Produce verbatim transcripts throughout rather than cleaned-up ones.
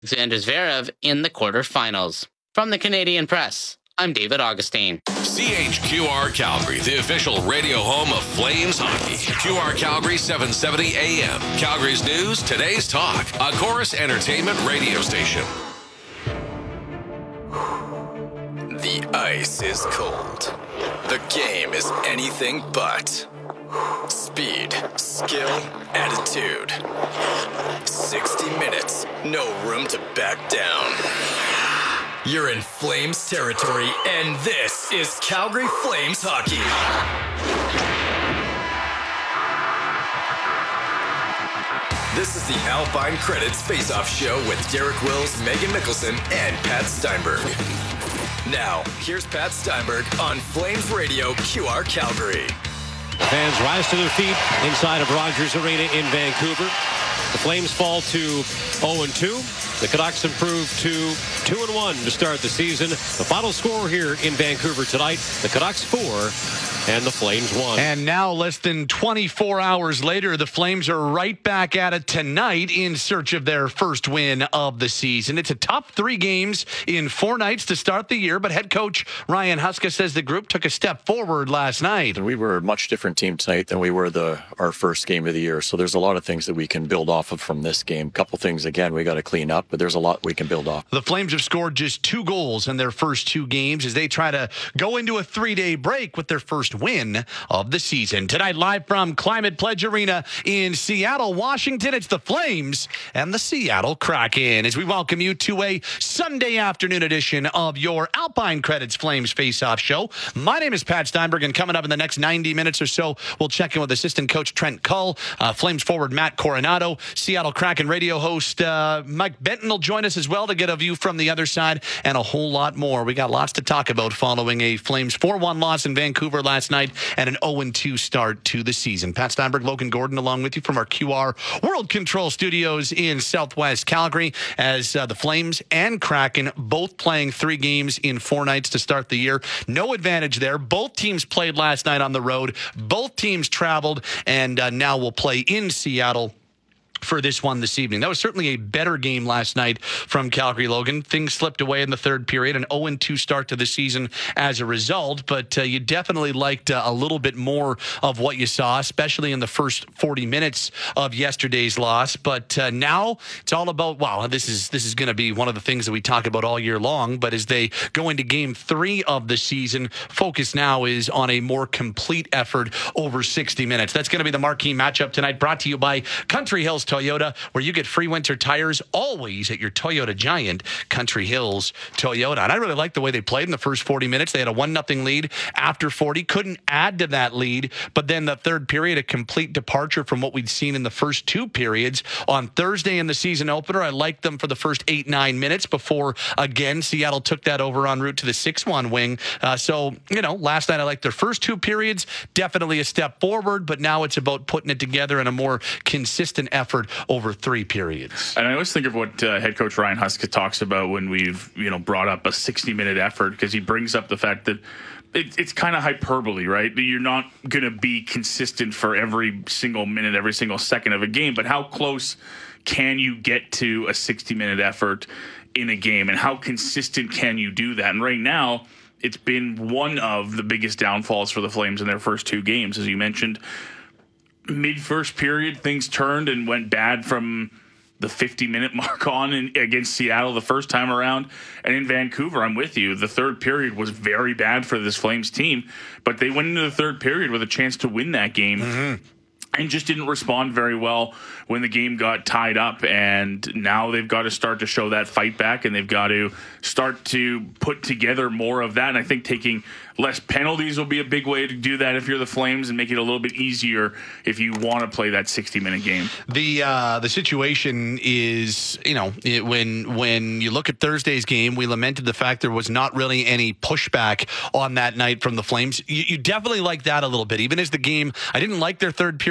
Xander Zverev in the quarterfinals. From the Canadian Press, I'm David Augustine. C H Q R Calgary, the official radio home of Flames hockey. Q R Calgary seven seventy A M. Calgary's news, today's talk. A Chorus Entertainment radio station. The ice is cold. The game is anything but. Speed, skill, attitude. sixty minutes, no room to back down. You're in Flames territory, and this is Calgary Flames hockey. This is the Alpine Credits Face-Off Show with Derek Wills, Megan Mickelson, and Pat Steinberg. Now, here's Pat Steinberg on Flames Radio Q R Calgary. The fans rise to their feet inside of Rogers Arena in Vancouver. The Flames fall to oh and two. The Canucks improve to two and one to start the season. The final score here in Vancouver tonight, the Canucks four and the Flames one. And now, less than twenty-four hours later, the Flames are right back at it tonight in search of their first win of the season. It's a tough three games in four nights to start the year, but head coach Ryan Huska says the group took a step forward last night. We were a much different team tonight than we were the our first game of the year, so there's a lot of things that we can build off of from this game. A couple things, again, we got to clean up, but there's a lot we can build off. The Flames have scored just two goals in their first two games as they try to go into a three-day break with their first win of the season. Tonight, live from Climate Pledge Arena in Seattle, Washington, it's the Flames and the Seattle Kraken as we welcome you to a Sunday afternoon edition of your Alpine Credits Flames Face-Off Show. My name is Pat Steinberg, and coming up in the next ninety minutes or so, we'll check in with assistant coach Trent Cull, uh, Flames forward Matt Coronado, Seattle Kraken radio host uh, Mike Benton will join us as well to get a view from the other side, and a whole lot more. We got lots to talk about following a Flames four one loss in Vancouver last night and an oh and two start to the season. Pat Steinberg, Logan Gordon along with you from our Q R World Control Studios in Southwest Calgary as uh, the Flames and Kraken both playing three games in four nights to start the year. No advantage there. Both teams played last night on the road. Both teams traveled, and uh, now will play in Seattle for this one this evening. That was certainly a better game last night from Calgary, Logan. Things slipped away in the third period, an oh and two start to the season as a result, but uh, you definitely liked uh, a little bit more of what you saw, especially in the first forty minutes of yesterday's loss. But uh, now it's all about, wow, this is this is going to be one of the things that we talk about all year long, but as they go into game three of the season, focus now is on a more complete effort over sixty minutes. That's going to be the marquee matchup tonight, brought to you by Country Hills Toyota, where you get free winter tires always at your Toyota giant, Country Hills Toyota. And I really liked the way they played in the first forty minutes. They had a one nothing lead after forty, couldn't add to that lead, but then the third period, a complete departure from what we'd seen in the first two periods. On Thursday in the season opener, I liked them for the first eight, nine minutes before, again, Seattle took that over en route to the six one wing. Uh, so, you know, last night I liked their first two periods, definitely a step forward, but now it's about putting it together in a more consistent effort over three periods. And I always think of what uh, head coach Ryan Huska talks about when we've, you know, brought up a sixty minute effort, because he brings up the fact that it, it's kind of hyperbole, right? You're not going to be consistent for every single minute, every single second of a game, but how close can you get to a sixty minute effort in a game, and how consistent can you do that? And right now, it's been one of the biggest downfalls for the Flames in their first two games. As you mentioned, mid-first period, things turned and went bad from the fifty-minute mark on in, against Seattle the first time around. And in Vancouver, I'm with you, the third period was very bad for this Flames team, but they went into the third period with a chance to win that game. Mm-hmm. And just didn't respond very well when the game got tied up. And now they've got to start to show that fight back, and they've got to start to put together more of that. And I think taking less penalties will be a big way to do that if you're the Flames, and make it a little bit easier if you want to play that sixty-minute game. The uh, the situation is, you know, it, when when you look at Thursday's game, we lamented the fact there was not really any pushback on that night from the Flames. You, you definitely like that a little bit. Even as the game, I didn't like their third period.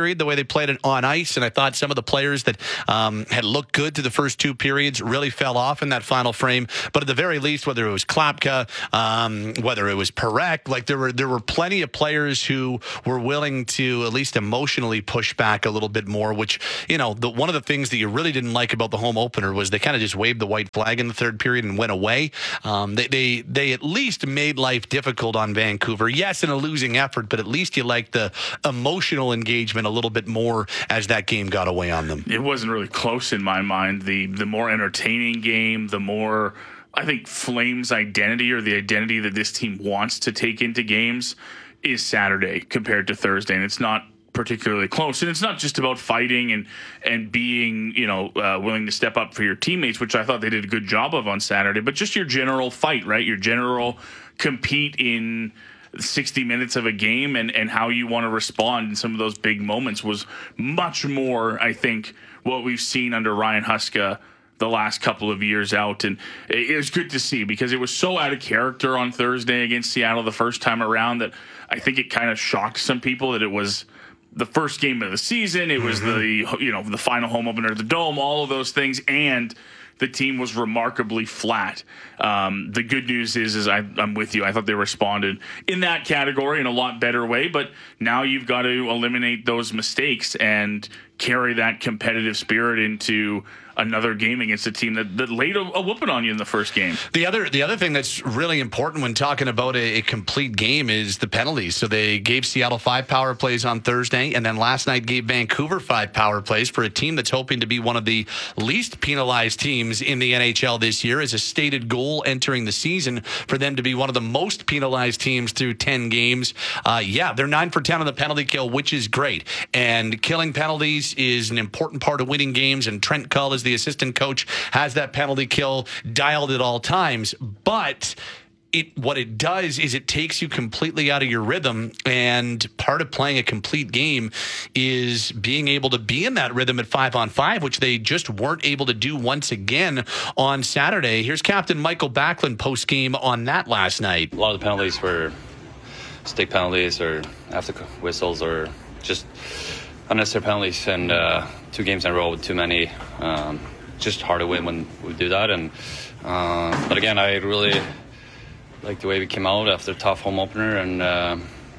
period, the way they played it on ice, and I thought some of the players that um, had looked good through the first two periods really fell off in that final frame. But at the very least, whether it was Klapka, um, whether it was Parekh, like there were there were plenty of players who were willing to at least emotionally push back a little bit more, which, you know, the, one of the things that you really didn't like about the home opener was they kind of just waved the white flag in the third period and went away. Um, they, they, they at least made life difficult on Vancouver. Yes, in a losing effort, but at least you liked the emotional engagement a little bit more as that game got away on them. It wasn't really close in my mind. The, the more entertaining game, the more, I think, Flames' identity or the identity that this team wants to take into games is Saturday compared to Thursday. And it's not particularly close. And it's not just about fighting and and being, you know, uh, willing to step up for your teammates, which I thought they did a good job of on Saturday, but just your general fight, right? Your general compete in sixty minutes of a game and, and how you want to respond in some of those big moments was much more, I think, what we've seen under Ryan Huska the last couple of years out. And it was good to see because it was so out of character on Thursday against Seattle the first time around that I think it kind of shocked some people that it was the first game of the season. It was mm-hmm. the, you know, the final home opener at the Dome, all of those things. And the team was remarkably flat. Um, the good news is, is I, I'm with you. I thought they responded in that category in a lot better way, but now you've got to eliminate those mistakes and carry that competitive spirit into another game against a team that, that laid a, a whooping on you in the first game. The other the other thing that's really important when talking about a, a complete game is the penalties. So they gave Seattle five power plays on Thursday, and then last night gave Vancouver five power plays for a team that's hoping to be one of the least penalized teams in the N H L this year, as a stated goal entering the season for them to be one of the most penalized teams through ten games. Uh, yeah, they're nine for ten on the penalty kill, which is great. And killing penalties is an important part of winning games, and Trent Cull is the assistant coach, has that penalty kill dialed at all times. But it what it does is it takes you completely out of your rhythm, and part of playing a complete game is being able to be in that rhythm at five on five, which they just weren't able to do once again on Saturday. Here's Captain Michael Backlund post game on that last night. A lot of the penalties were stick penalties or after whistles or just unnecessary penalties, and uh, two games in a row with too many. Um, just hard to win when we do that. And uh, but again, I really like the way we came out after a tough home opener, and uh,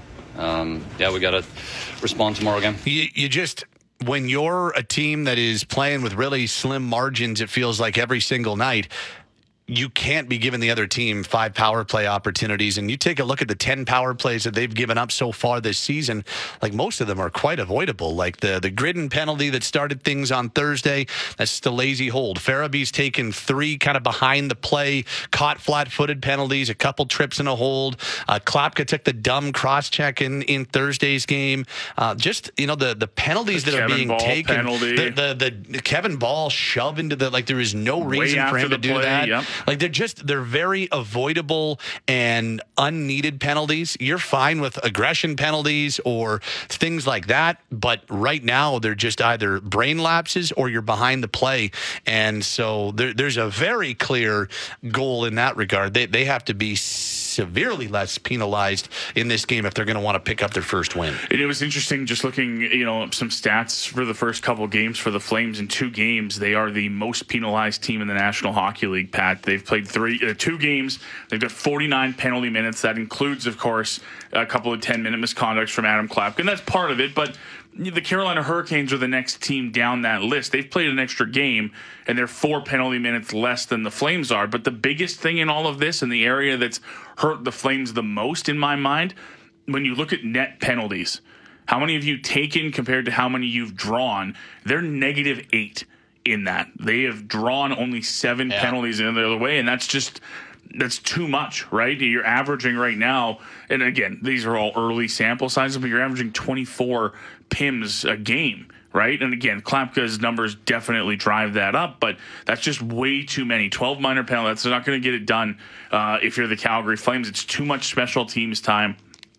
um, yeah, we got to respond tomorrow again. You, you just, when you're a team that is playing with really slim margins, it feels like every single night, you can't be giving the other team five power play opportunities. And you take a look at the ten power plays that they've given up so far this season, like most of them are quite avoidable. Like the, the Gridden penalty that started things on Thursday, that's just a lazy hold. Farabee's taken three kind of behind the play, caught flat-footed penalties, a couple trips in a hold. Uh, Klapka took the dumb cross-check in, in Thursday's game. Uh, just, you know, the, the penalties the that Kevin are being Ball taken. Penalty. The, the, the Kevin Ball shove into the, like there is no reason for him to do play, that. Yep. Like they're just, they're very avoidable and unneeded penalties. You're fine with aggression penalties or things like that. But right now they're just either brain lapses or you're behind the play. And so there, there's a very clear goal in that regard. They, they have to be severely less penalized in this game if they're going to want to pick up their first win. And it was interesting just looking, you know, some stats for the first couple games for the Flames. In two games, they are the most penalized team in the National Hockey League, Pat. They've played three, uh, two games. They've got forty-nine penalty minutes. That includes, of course, a couple of ten-minute misconducts from Adam Klapka, and that's part of it. But the Carolina Hurricanes are the next team down that list. They've played an extra game, and they're four penalty minutes less than the Flames are. But the biggest thing in all of this, and the area that's hurt the Flames the most, in my mind, when you look at net penalties, how many have you taken compared to how many you've drawn? They're negative eight in that. They have drawn only seven yeah. penalties in the other way, and that's just... that's too much, right? You're averaging right now, and again, these are all early sample sizes, but you're averaging twenty-four P I Ms a game, right? And again, Klapka's numbers definitely drive that up, but that's just way too many. twelve minor penalties, they're not going to get it done uh, if you're the Calgary Flames. It's too much special teams time.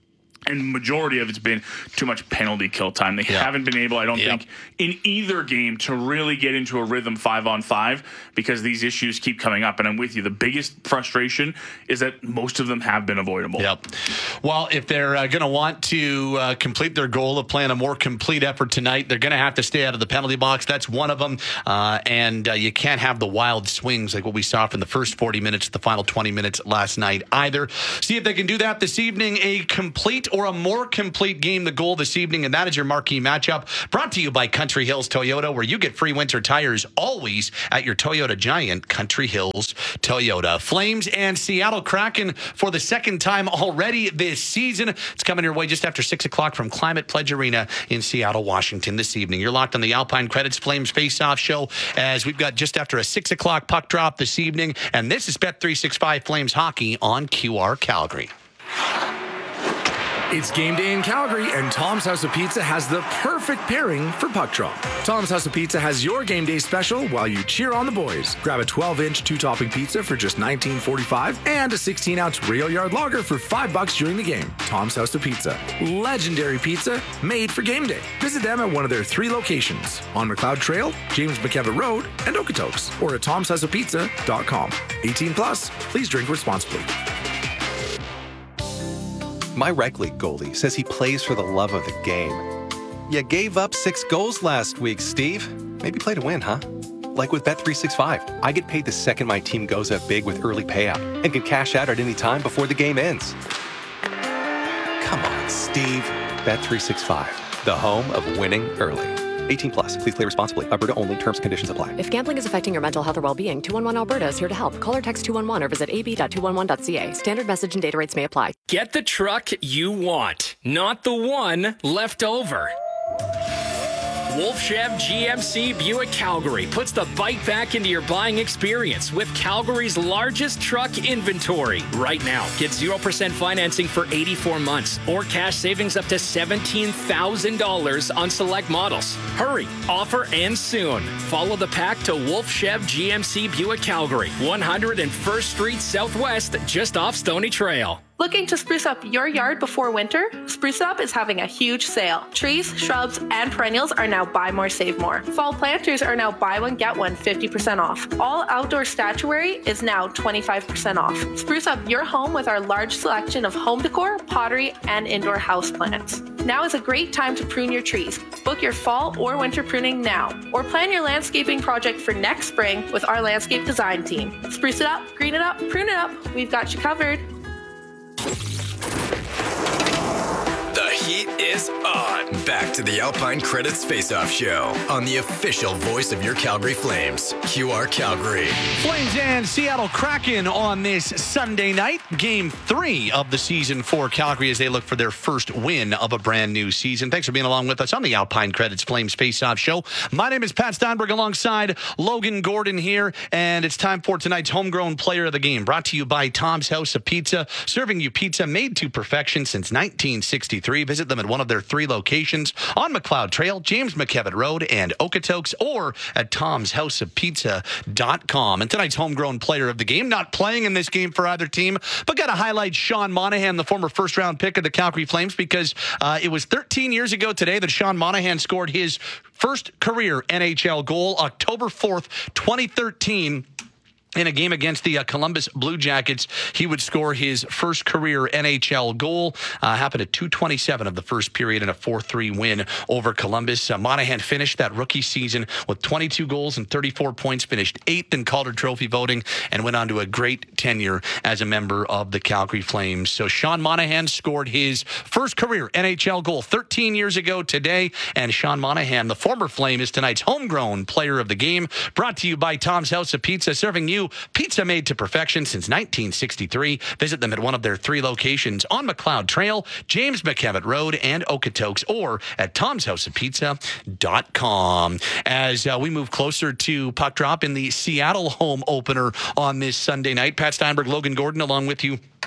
And majority of it's been too much penalty kill time. They yeah. haven't been able, I don't yep. think, in either game to really get into a rhythm five on five because these issues keep coming up. And I'm with you. The biggest frustration is that most of them have been avoidable. Yep. Well, if they're uh, going to want to uh, complete their goal of playing a more complete effort tonight, they're going to have to stay out of the penalty box. That's one of them. Uh, and uh, you can't have the wild swings like what we saw from the first forty minutes to the final twenty minutes last night either. See if they can do that this evening. A complete or a more complete game, the goal this evening, and that is your marquee matchup. Brought to you by Country Hills Toyota, where you get free winter tires always at your Toyota giant, Country Hills Toyota. Flames and Seattle Kraken for the second time already this season. It's coming your way just after six o'clock from Climate Pledge Arena in Seattle, Washington this evening. You're locked on the Alpine Credits Flames Face-Off Show as we've got just after a six o'clock puck drop this evening, and this is Bet three sixty-five Flames Hockey on Q R Calgary. It's game day in Calgary, and Tom's House of Pizza has the perfect pairing for puck drop. Tom's House of Pizza has your game day special while you cheer on the boys. Grab a twelve-inch two-topping pizza for just nineteen forty-five and a sixteen-ounce Rail Yard Lager for five bucks during the game. Tom's House of Pizza. Legendary pizza made for game day. Visit them at one of their three locations on McLeod Trail, James McKevitt Road, and Okotoks, or at toms house of pizza dot com. eighteen plus, please drink responsibly. My rec league goalie says he plays for the love of the game. You gave up six goals last week, Steve. Maybe play to win, huh? Like with Bet three sixty-five, I get paid the second my team goes up big with early payout and can cash out at any time before the game ends. Come on, Steve. Bet three sixty-five, the home of winning early. eighteen plus. Please play responsibly. Alberta only. Terms and conditions apply. If gambling is affecting your mental health or well-being, two one one Alberta is here to help. Call or text two one one or visit a b dot two one one dot c a. Standard message and data rates may apply. Get the truck you want, not the one left over. Wolf Chev G M C Buick Calgary puts the bike back into your buying experience with Calgary's largest truck inventory. Right now, get zero percent financing for eighty-four months or cash savings up to seventeen thousand dollars on select models. Hurry, offer ends soon. Follow the pack to Wolf Chev G M C Buick Calgary, one hundred first Street Southwest, just off Stony Trail. Looking to spruce up your yard before winter? Spruce Up is having a huge sale. Trees, shrubs, and perennials are now buy more, save more. Fall planters are now buy one, get one fifty percent off. All outdoor statuary is now twenty-five percent off. Spruce up your home with our large selection of home decor, pottery, and indoor houseplants. Now is a great time to prune your trees. Book your fall or winter pruning now, or plan your landscaping project for next spring with our landscape design team. Spruce it up, green it up, prune it up. We've got you covered. The heat is on. Back to the Alpine Credits Face-Off Show on the official voice of your Calgary Flames, Q R Calgary. Flames and Seattle Kraken on this Sunday night. Game three of the season for Calgary as they look for their first win of a brand new season. Thanks for being along with us on the Alpine Credits Flames Face-Off Show. My name is Pat Steinberg alongside Logan Gordon here, and it's time for tonight's homegrown player of the game, brought to you by Tom's House of Pizza, serving you pizza made to perfection since nineteen sixty-three. Visit them at one of their three locations on McLeod Trail, James McKevitt Road, and Okotoks, or at toms house of pizza dot com. And tonight's homegrown player of the game, not playing in this game for either team, but got to highlight Sean Monahan, the former first-round pick of the Calgary Flames, because uh, it was thirteen years ago today that Sean Monahan scored his first career N H L goal, October fourth, twenty thirteen. In a game against the uh, Columbus Blue Jackets, he would score his first career N H L goal. Uh, happened at two twenty-seven of the first period in a four three win over Columbus. Uh, Monahan finished that rookie season with twenty-two goals and thirty-four points, finished eighth in Calder Trophy voting, and went on to a great tenure as a member of the Calgary Flames. So Sean Monahan scored his first career N H L goal thirteen years ago today, and Sean Monahan, the former Flame, is tonight's homegrown player of the game, brought to you by Tom's House of Pizza, serving you pizza made to perfection since nineteen sixty-three. Visit them at one of their three locations on McLeod Trail, James McKevitt Road, and Okotoks, or at toms house of pizza dot com. As uh, we move closer to puck drop in the Seattle home opener on this Sunday night, Pat Steinberg, Logan Gordon, along with you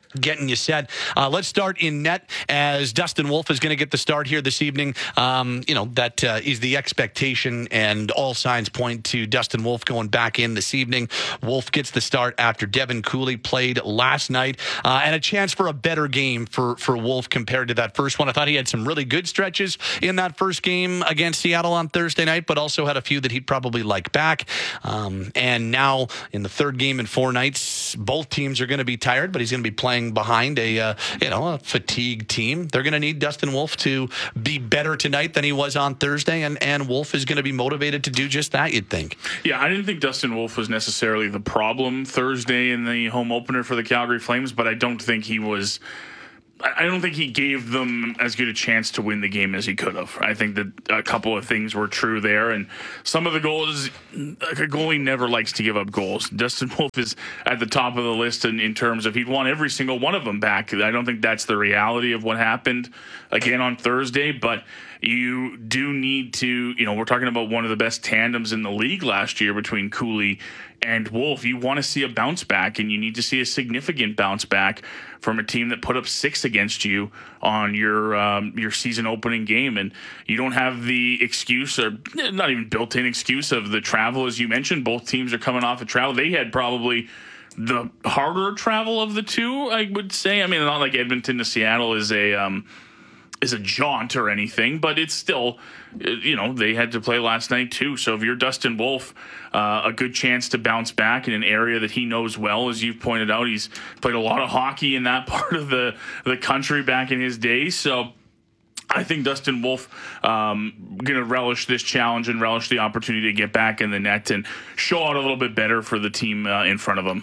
getting you set. Uh, let's start in net as Dustin Wolf is going to get the start here this evening. Um, you know, that uh, is the expectation, and all signs point to Dustin Wolf going back in this evening. Wolf gets the start after Devin Cooley played last night, uh, and a chance for a better game for, for Wolf compared to that first one. I thought he had some really good stretches in that first game against Seattle on Thursday night, but also had a few that he'd probably like back. Um, and now in the third game in four nights, both teams are going to be tired, but he's going to be playing behind a uh, you know a fatigued team. They're going to need Dustin Wolf to be better tonight than he was on Thursday, and, and Wolf is going to be motivated to do just that, you'd think. Yeah, I didn't think Dustin Wolf was necessarily the problem Thursday in the home opener for the Calgary Flames, but I don't think he was I don't think he gave them as good a chance to win the game as he could have. I think that a couple of things were true there, and some of the goals, a goalie never likes to give up goals. Dustin Wolf is at the top of the list in, in terms of he'd want every single one of them back. I don't think that's the reality of what happened again on Thursday, but you do need to, you know, we're talking about one of the best tandems in the league last year between Cooley and Wolf. You want to see a bounce back, and you need to see a significant bounce back from a team that put up six against you on your um, your season opening game. And you don't have the excuse, or not even built-in excuse, of the travel, as you mentioned. Both teams are coming off of travel. They had probably the harder travel of the two, I would say. I mean, not like Edmonton to Seattle is a um, is a jaunt or anything, but it's still, you know, they had to play last night too. So if you're Dustin Wolf, uh, a good chance to bounce back in an area that he knows well. As you've pointed out, he's played a lot of hockey in that part of the, the country back in his day. So I think Dustin Wolf um, going to relish this challenge and relish the opportunity to get back in the net and show out a little bit better for the team uh, in front of him.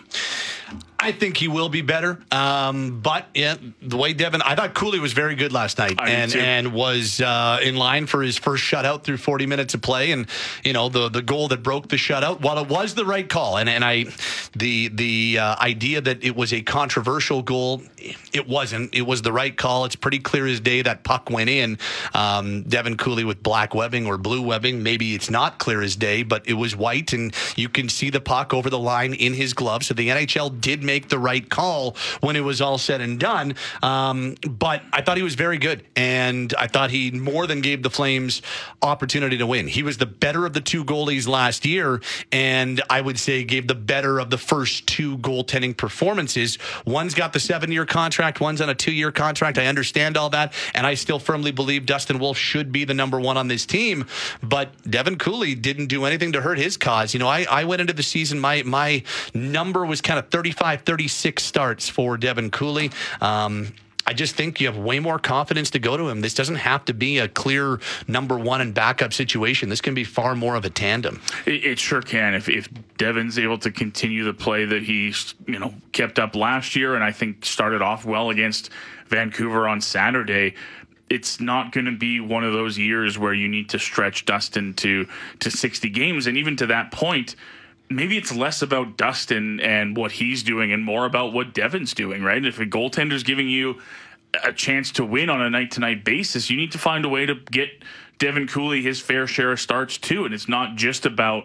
I think he will be better. Um, but yeah, the way Devin, I thought Cooley was very good last night, I and and was uh, in line for his first shutout through forty minutes of play, and you know the the goal that broke the shutout. While it was the right call, and and I, the the uh, idea that it was a controversial goal, it wasn't. It was the right call. It's pretty clear as day that puck went in. Um, Devin Cooley with black webbing or blue webbing, maybe it's not clear as day, but it was white, and you can see the puck over the line in his glove. So the N H L did make the right call when it was all said and done. Um, but I thought he was very good, and I thought he more than gave the Flames opportunity to win. He was the better of the two goalies last year, and I would say gave the better of the first two goaltending performances. One's got the seven-year contract, one's on a two-year contract. I understand all that, and I still firmly believe Dustin Wolf should be the number one on this team, but Devin Cooley didn't do anything to hurt his cause. You know, I, I went into the season, my my number was kind of thirty-five, thirty-six starts for Devin Cooley. Um, I just think you have way more confidence to go to him. This doesn't have to be a clear number one and backup situation. This can be far more of a tandem. It, it sure can. If, if Devin's able to continue the play that he, you know, kept up last year, and I think started off well against Vancouver on Saturday, it's not going to be one of those years where you need to stretch Dustin to to sixty games. And even to that point, maybe it's less about Dustin and what he's doing and more about what Devin's doing, right? If a goaltender's giving you a chance to win on a night-to-night basis, you need to find a way to get Devin Cooley his fair share of starts too. And it's not just about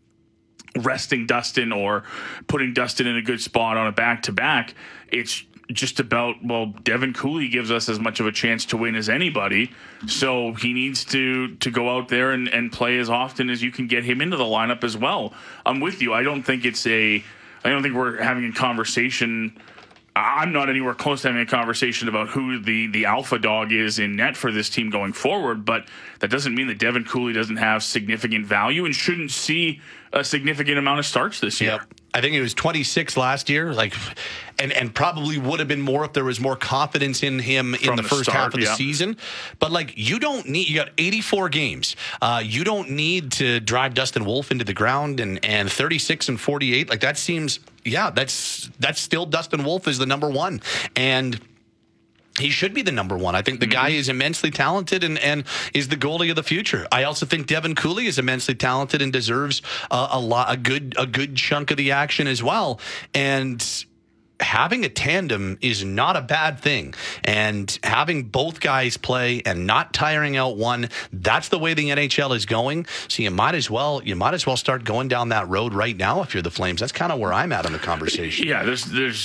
resting Dustin or putting Dustin in a good spot on a back-to-back. It's just about, well, Devin Cooley gives us as much of a chance to win as anybody, so he needs to to go out there and, and play as often as you can get him into the lineup as well. I'm with you. I don't think it's a, I don't think we're having a conversation. I'm not anywhere close to having a conversation about who the, the alpha dog is in net for this team going forward, but that doesn't mean that Devin Cooley doesn't have significant value and shouldn't see a significant amount of starts this year. Yep. I think he was twenty-six last year, like, and, and probably would have been more if there was more confidence in him in From the, the first start, half of the yeah. season. But, like, you don't need, you got eighty-four games. Uh, you don't need to drive Dustin Wolf into the ground, and, and thirty-six and forty-eight. Like, that seems, yeah, that's, that's still Dustin Wolf is the number one. And he should be the number one. I think the guy is immensely talented and, and is the goalie of the future. I also think Devin Cooley is immensely talented and deserves a, a lot, a good, a good chunk of the action as well. And having a tandem is not a bad thing. And having both guys play and not tiring out one, that's the way the N H L is going. So you might as well, you might as well start going down that road right now if you're the Flames. That's kind of where I'm at in the conversation. Yeah, there's there's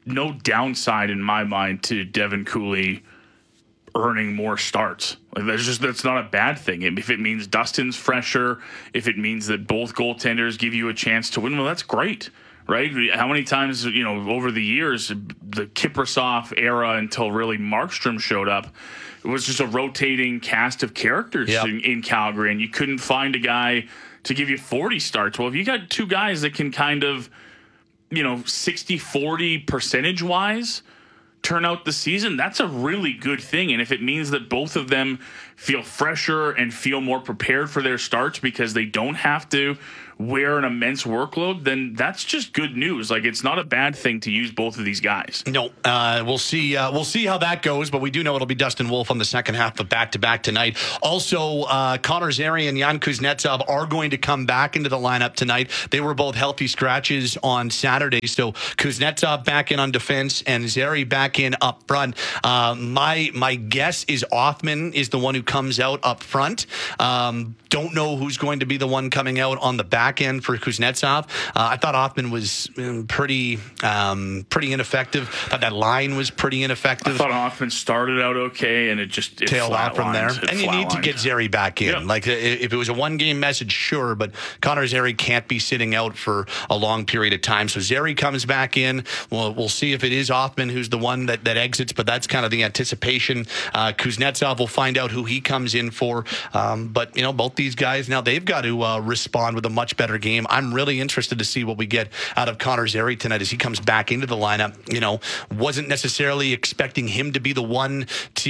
no downside in my mind to Devin Cooley earning more starts. Like that's just that's not a bad thing. If it means Dustin's fresher, if it means that both goaltenders give you a chance to win, well, that's great, right? How many times, you know, over the years, the Kiprusoff era until really Markstrom showed up, it was just a rotating cast of characters yep. in, in Calgary, and you couldn't find a guy to give you forty starts. Well, if you got two guys that can kind of, you know, sixty forty percentage wise turn out the season, that's a really good thing. And if it means that both of them feel fresher and feel more prepared for their starts because they don't have to wear an immense workload, then that's just good news. Like, it's not a bad thing to use both of these guys. No, uh, we'll see. Uh, we'll see how that goes, but we do know it'll be Dustin Wolf on the second half of back-to-back tonight. Also, uh, Connor Zary and Jan Kuznetsov are going to come back into the lineup tonight. They were both healthy scratches on Saturday, so Kuznetsov back in on defense and Zary back in up front. Uh, my my guess is Othman is the one who comes out up front. Um, don't know who's going to be the one coming out on the back end for Kuznetsov. Uh, I thought Othman was um, pretty um, pretty ineffective. I thought that line was pretty ineffective. I thought Othman started out okay, and it just it tailed off from there. It and you need to get Zary back in. Yep. Like, if it was a one-game message, sure, but Connor Zary can't be sitting out for a long period of time. So Zary comes back in. We'll, we'll see if it is Othman who's the one that, that exits, but that's kind of the anticipation. Uh, Kuznetsov, will find out who he comes in for. Um, but, you know, both these guys, now they've got to uh, respond with a much better game. I'm really interested to see what we get out of Connor Zary tonight as he comes back into the lineup. You know, wasn't necessarily expecting him to be the one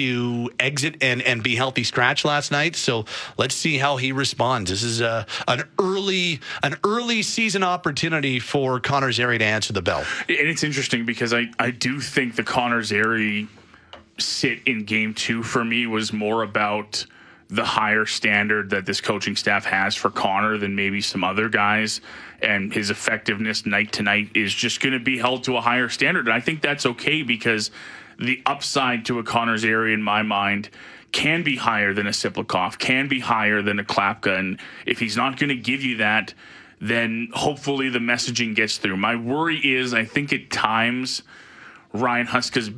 to exit and, and be healthy scratch last night. So let's see how he responds. This is a, an early an early season opportunity for Connor Zary to answer the bell. And it's interesting because I, I do think the Connor Zary sit in game two for me was more about the higher standard that this coaching staff has for Connor than maybe some other guys, and his effectiveness night to night is just going to be held to a higher standard. And I think that's okay because the upside to a Connor Zary in my mind can be higher than a Siplikov, can be higher than a Klapka. And if he's not going to give you that, then hopefully the messaging gets through. My worry is I think at times Ryan Huska's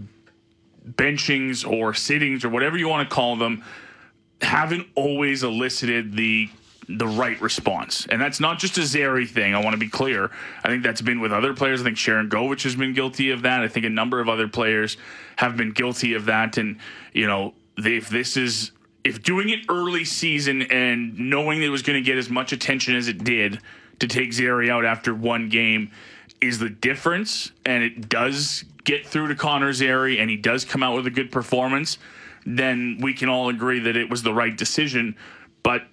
benchings or sittings or whatever you want to call them haven't always elicited the the right response. And that's not just a Zary thing. I want to be clear. I think that's been with other players. I think Sharon Govich has been guilty of that. I think a number of other players have been guilty of that. And, you know, they, if this is, if doing it early season and knowing it was going to get as much attention as it did to take Zary out after one game is the difference, and it does get through to Connor Zary and he does come out with a good performance, then we can all agree that it was the right decision. But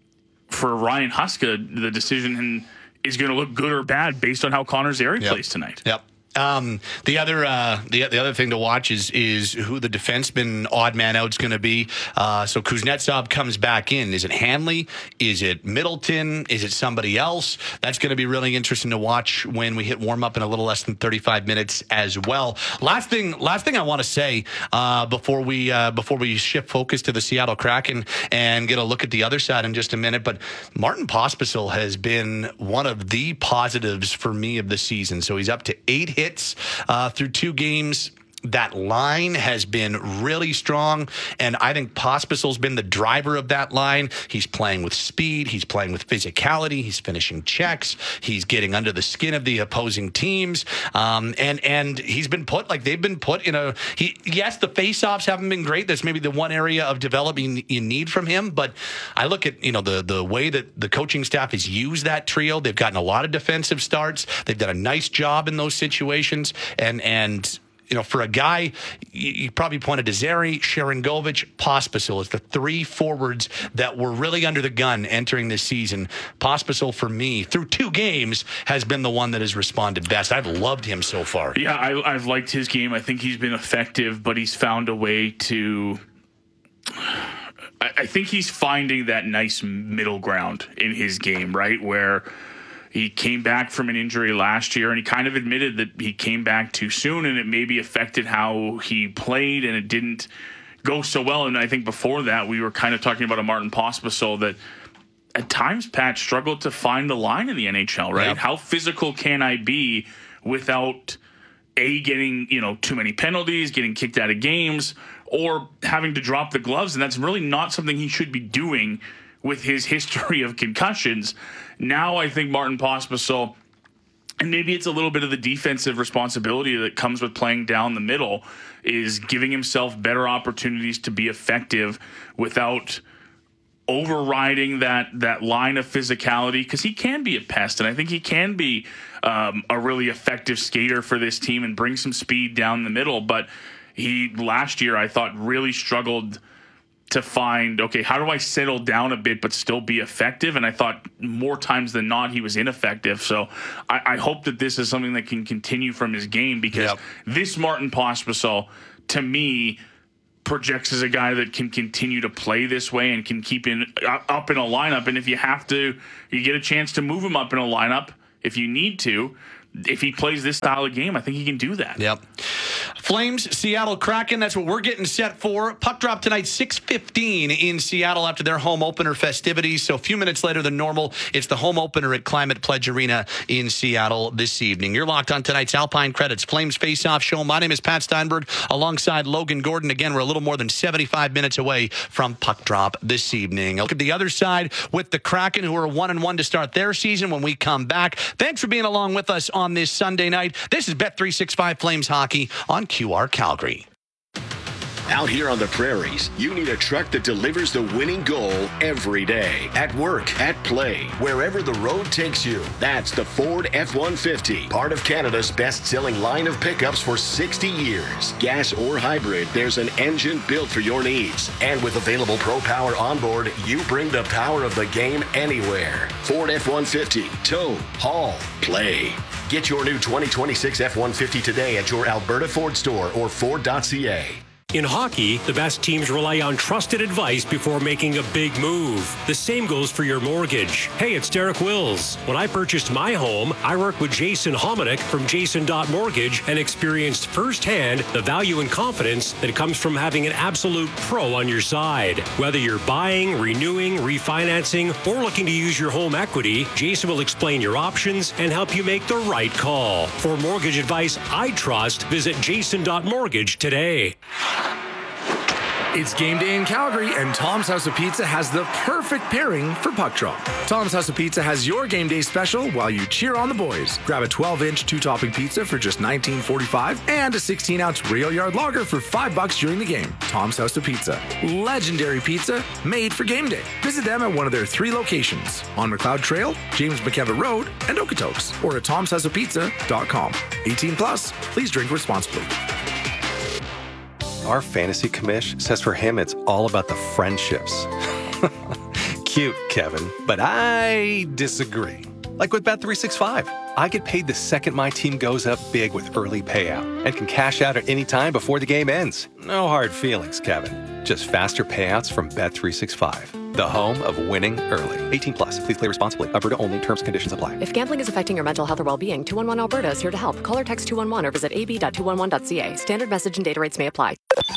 for Ryan Huska, the decision is going to look good or bad based on how Connor Zary yep. plays tonight. Yep. Um, the other uh, the the other thing to watch is is who the defenseman odd man out is going to be. Uh, so Kuznetsov comes back in. Is it Hanley? Is it Middleton? Is it somebody else? That's going to be really interesting to watch when we hit warm up in a little less than thirty-five minutes as well. Last thing, last thing I want to say uh, before we uh, before we shift focus to the Seattle Kraken and get a look at the other side in just a minute. But Martin Pospisil has been one of the positives for me of the season. So he's up to eight hits uh, through two games. That line has been really strong, and I think Pospisil's been the driver of that line. He's playing with speed. He's playing with physicality. He's finishing checks. He's getting under the skin of the opposing teams, um, and and he's been put like they've been put in a. He yes, the faceoffs haven't been great. That's maybe the one area of development you need from him. But I look at you know the the way that the coaching staff has used that trio. They've gotten a lot of defensive starts. They've done a nice job in those situations, and and. You know, for a guy, you, you probably pointed to Zary, Sharon Govich, Pospisil as the three forwards that were really under the gun entering this season. Pospisil, for me, through two games, has been the one that has responded best. I've loved him so far. Yeah, I, I've liked his game. I think he's been effective, but he's found a way to... I, I think he's finding that nice middle ground in his game, right, where... He came back from an injury last year, and he kind of admitted that he came back too soon, and it maybe affected how he played, and it didn't go so well. And I think before that, we were kind of talking about a Martin Pospisil that at times, Pat, struggled to find the line in the N H L, right? Yep. How physical can I be without A, getting, you know, too many penalties, getting kicked out of games, or having to drop the gloves. And that's really not something he should be doing with his history of concussions. Now I think Martin Pospisil, and maybe it's a little bit of the defensive responsibility that comes with playing down the middle, is giving himself better opportunities to be effective without overriding that that line of physicality, because he can be a pest, and I think he can be um, a really effective skater for this team and bring some speed down the middle. But he, last year, I thought really struggled to find, okay, how do I settle down a bit but still be effective? And I thought more times than not he was ineffective. So I, I hope that this is something that can continue from his game, because yep. this Martin Pospisil, to me, projects as a guy that can continue to play this way and can keep in up in a lineup. And if you have to, you get a chance to move him up in a lineup if you need to. If he plays this style of game, I think he can do that. Yep. Flames, Seattle Kraken, that's what we're getting set for. Puck drop tonight, six fifteen in Seattle after their home opener festivities. So a few minutes later than normal, it's the home opener at Climate Pledge Arena in Seattle this evening. You're locked on tonight's Alpine Credits Flames Face-Off Show. My name is Pat Steinberg alongside Logan Gordon. Again, we're a little more than seventy-five minutes away from puck drop this evening. Look at the other side with the Kraken, who are one and one to start their season when we come back. Thanks for being along with us on this Sunday night. This is Bet three sixty-five Flames Hockey on Q R Calgary. Out here on the prairies, you need a truck that delivers the winning goal every day. At work, at play, wherever the road takes you. That's the Ford F one fifty, part of Canada's best-selling line of pickups for sixty years. Gas or hybrid, there's an engine built for your needs. And with available Pro Power onboard, you bring the power of the game anywhere. Ford F one fifty, tow, haul, play. Get your new twenty twenty-six F one fifty today at your Alberta Ford store or Ford dot C A. In hockey, the best teams rely on trusted advice before making a big move. The same goes for your mortgage. Hey, it's Derek Wills. When I purchased my home, I worked with Jason Hominick from Jason dot Mortgage and experienced firsthand the value and confidence that comes from having an absolute pro on your side. Whether you're buying, renewing, refinancing, or looking to use your home equity, Jason will explain your options and help you make the right call. For mortgage advice I trust, visit Jason dot Mortgage today. It's game day in Calgary, and Tom's House of Pizza has the perfect pairing for puck drop. Tom's House of Pizza has your game day special while you cheer on the boys. Grab a twelve-inch two-topping pizza for just nineteen forty-five and a sixteen-ounce Real Yard Lager for five bucks during the game. Tom's House of Pizza. Legendary pizza made for game day. Visit them at one of their three locations on McLeod Trail, James McKevitt Road, and Okotoks, or at toms house of pizza dot com. eighteen plus. Please drink responsibly. Our fantasy commish says for him it's all about the friendships. Cute, Kevin, but I disagree. Like with Bet three sixty-five, I get paid the second my team goes up big with early payout and can cash out at any time before the game ends. No hard feelings, Kevin. Just faster payouts from Bet three sixty-five. The home of winning early. eighteen plus. Please play responsibly. Alberta only. Terms and conditions apply. If gambling is affecting your mental health or well-being, two one one Alberta is here to help. Call or text two one one or visit a b dot two one one dot c a. Standard message and data rates may apply.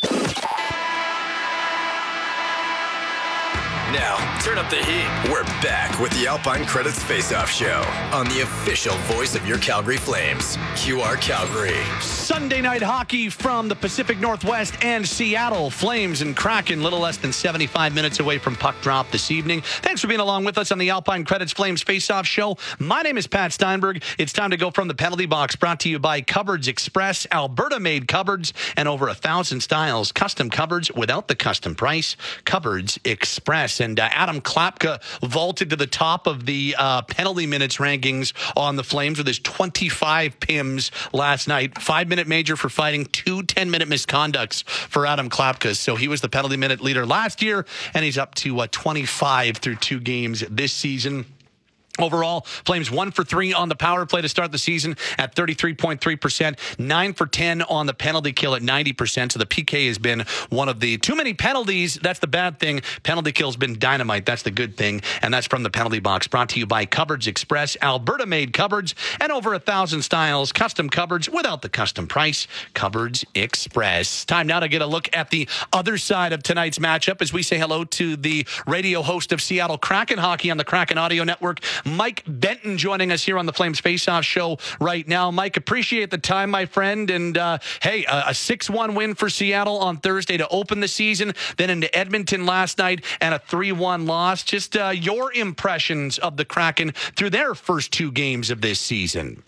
Now, turn up the heat. We're back with the Alpine Credits Face-Off Show on the official voice of your Calgary Flames, Q R Calgary. Sunday night hockey from the Pacific Northwest and Seattle. Flames and Kraken, little less than seventy-five minutes away from puck drop this evening. Thanks for being along with us on the Alpine Credits Flames Face-Off Show. My name is Pat Steinberg. It's time to go from the penalty box, brought to you by Cupboards Express, Alberta-made cupboards, and over a thousand styles. Custom cupboards without the custom price. Cupboards Express. And uh, Adam Klapka vaulted to the top of the uh, penalty minutes rankings on the Flames with his twenty-five P I Ms last night. Five-minute major for fighting, two ten-minute misconducts for Adam Klapka. So he was the penalty minute leader last year, and he's up to uh, twenty-five through two games this season. Overall, Flames one for three on the power play to start the season at thirty-three point three percent, nine for ten on the penalty kill at ninety percent. So the P K has been one of the too many penalties. That's the bad thing. Penalty kill's been dynamite. That's the good thing. And that's from the penalty box, brought to you by Cupboards Express, Alberta-made cupboards, and over a thousand styles, custom cupboards without the custom price. Cupboards Express. Time now to get a look at the other side of tonight's matchup as we say hello to the radio host of Seattle Kraken hockey on the Kraken Audio Network, Mike Benton joining us here on the Flames Faceoff Show right now. Mike, appreciate the time, my friend. And uh, hey, a, a six one win for Seattle on Thursday to open the season, then into Edmonton last night, and a three one loss. Just uh, your impressions of the Kraken through their first two games of this season.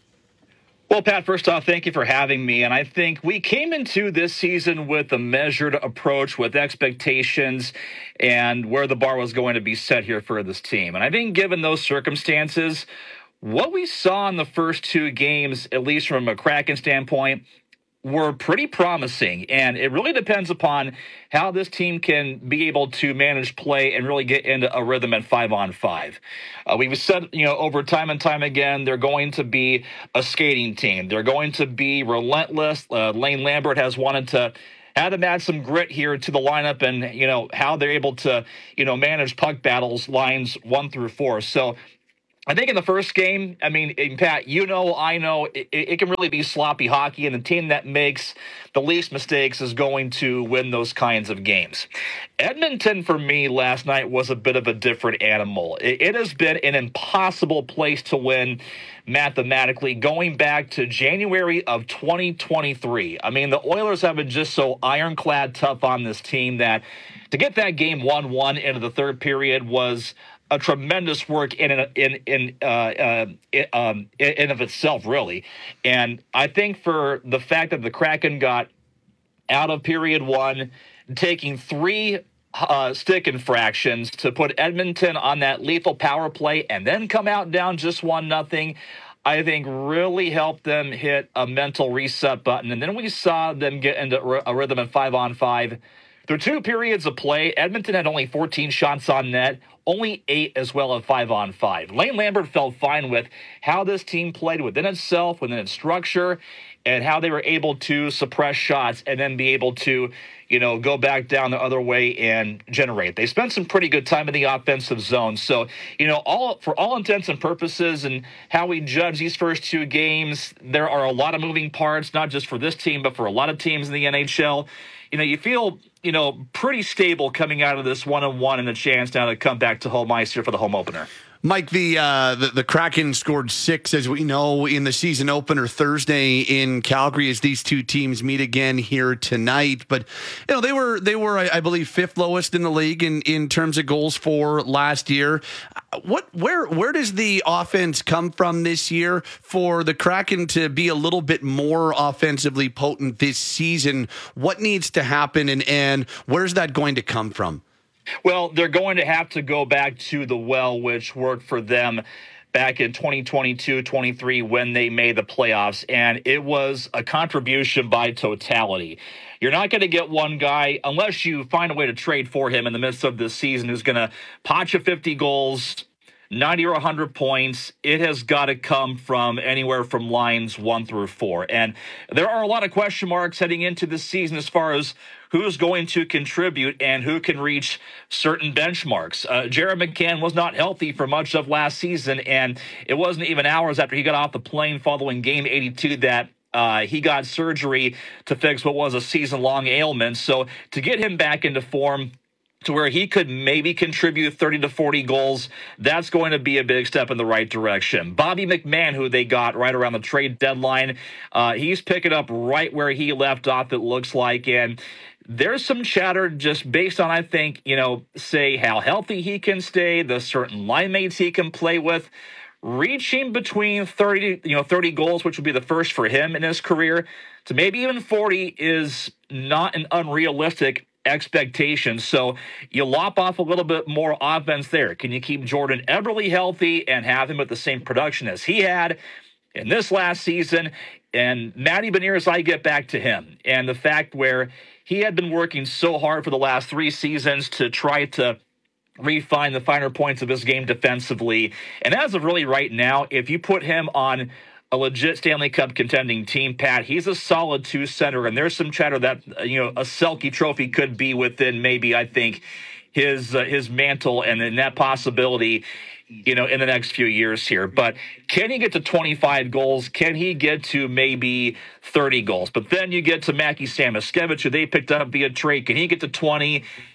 Well, Pat, first off, thank you for having me. And I think we came into this season with a measured approach, with expectations and where the bar was going to be set here for this team. And I think given those circumstances, what we saw in the first two games, at least from a Kraken standpoint, were pretty promising. And it really depends upon how this team can be able to manage play and really get into a rhythm at five on five. Uh, we've said, you know, over time and time again, they're going to be a skating team. They're going to be relentless. Uh, Lane Lambert has wanted to have them add some grit here to the lineup, and, you know, how they're able to, you know, manage puck battles lines one through four. So I think in the first game, I mean, Pat, you know, I know, it, it can really be sloppy hockey, and the team that makes the least mistakes is going to win those kinds of games. Edmonton, for me, last night was a bit of a different animal. It, it has been an impossible place to win mathematically going back to January of twenty twenty-three. I mean, the Oilers have been just so ironclad tough on this team that to get that game one one into the third period was a tremendous work in in in uh, uh, in, um, in of itself, really. And I think for the fact that the Kraken got out of period one, taking three uh, stick infractions to put Edmonton on that lethal power play, and then come out down just one nothing, I think really helped them hit a mental reset button. And then we saw them get into a rhythm at five on five. Through two periods of play, Edmonton had only fourteen shots on net, only eight as well at five on five. Lane Lambert felt fine with how this team played within itself, within its structure, and how they were able to suppress shots and then be able to, you know, go back down the other way and generate. They spent some pretty good time in the offensive zone. So, you know, all for all intents and purposes and how we judge these first two games, there are a lot of moving parts, not just for this team, but for a lot of teams in the N H L. You know, you feel, you know, pretty stable coming out of this one-on-one and a chance now to come back to home ice here for the home opener. Mike, the, uh, the the Kraken scored six, as we know, in the season opener Thursday in Calgary as these two teams meet again here tonight. But you know they were they were I, I believe fifth lowest in the league in, in terms of goals for last year. What where where does the offense come from this year for the Kraken to be a little bit more offensively potent this season? What needs to happen, and and where's that going to come from? Well, they're going to have to go back to the well, which worked for them back in twenty twenty-two twenty-three when they made the playoffs, and it was a contribution by totality. You're not going to get one guy, unless you find a way to trade for him in the midst of this season, who's going to potch you fifty goals, ninety or one hundred points. It has got to come from anywhere from lines one through four. And there are a lot of question marks heading into this season as far as who's going to contribute and who can reach certain benchmarks. Uh, Jared McCann was not healthy for much of last season, and it wasn't even hours after he got off the plane following game eighty-two that Uh, he got surgery to fix what was a season-long ailment. So to get him back into form to where he could maybe contribute thirty to forty goals, that's going to be a big step in the right direction. Bobby McMahon, who they got right around the trade deadline, uh, he's picking up right where he left off, it looks like. And there's some chatter just based on, I think, you know, say how healthy he can stay, the certain line mates he can play with. Reaching between thirty, you know, thirty goals, which would be the first for him in his career, to maybe even forty is not an unrealistic expectation. So you lop off a little bit more offense there. Can you keep Jordan Eberle healthy and have him at the same production as he had in this last season? And Matty Beniers, I get back to him and the fact where he had been working so hard for the last three seasons to try to refine the finer points of his game defensively. And as of really right now, if you put him on a legit Stanley Cup contending team, Pat, he's a solid two center. And there's some chatter that, you know, a Selke trophy could be within maybe, I think, his uh, his mantle and then that possibility, you know, in the next few years here. But can he get to twenty-five goals? Can he get to maybe thirty goals? But then you get to Mackie Samoskevich, who they picked up via trade. Can he get to twenty?